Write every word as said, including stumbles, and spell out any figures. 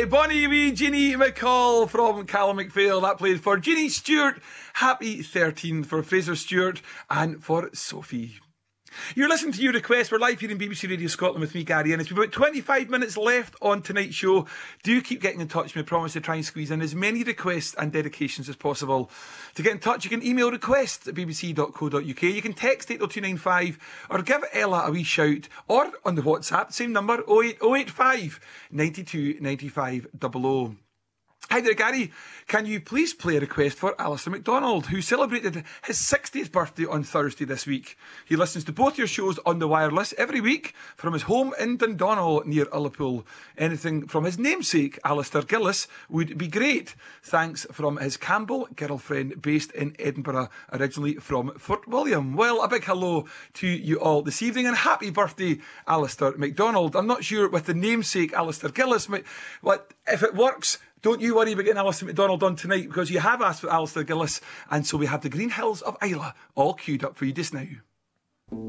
Bonnie wee Jeannie McCall from Callum McPhail. That played for Jeannie Stewart. Happy thirteenth for Fraser Stewart and for Sophie. You're listening to Your Request. We're live here in B B C Radio Scotland with me, Gary Ennis. We've about twenty-five minutes left on tonight's show. Do keep getting in touch. We promise to try and squeeze in as many requests and dedications as possible. To get in touch, you can email requests at b b c dot co dot u k. You can text eight oh two nine five or give Ella a wee shout, or on the WhatsApp, same number, oh eight oh eight five, nine two nine five double oh. Hi there, Gary. Can you please play a request for Alistair McDonald, who celebrated his sixtieth birthday on Thursday this week? He listens to both your shows on the wireless every week from his home in Dundonald near Ullapool. Anything from his namesake, Alistair Gillis, would be great. Thanks from his Campbell girlfriend based in Edinburgh, originally from Fort William. Well, a big hello to you all this evening and happy birthday, Alistair McDonald. I'm not sure with the namesake, Alistair Gillis, but if it works, don't you worry about getting Alistair McDonald on tonight, because you have asked for Alistair Gillis, and so we have the Green Hills of Isla all queued up for you just now.